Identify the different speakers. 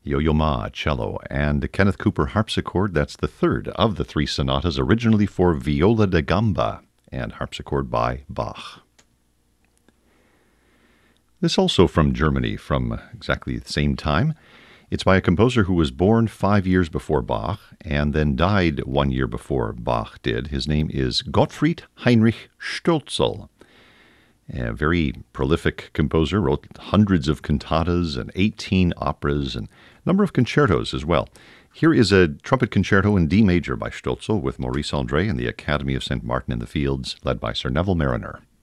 Speaker 1: Yo-Yo Ma, cello, and Kenneth Cooper harpsichord. That's the third of the three sonatas originally for viola da gamba and harpsichord by Bach. This also from Germany, from exactly the same time. It's by a composer who was born 5 years before Bach and then died 1 year before Bach did. His name is Gottfried Heinrich Stölzl. A very prolific composer, wrote hundreds of cantatas and 18 operas and a number of concertos as well. Here is a trumpet concerto in D major by Stölzl with Maurice André and the Academy of St. Martin in the Fields, led by Sir Neville Marriner.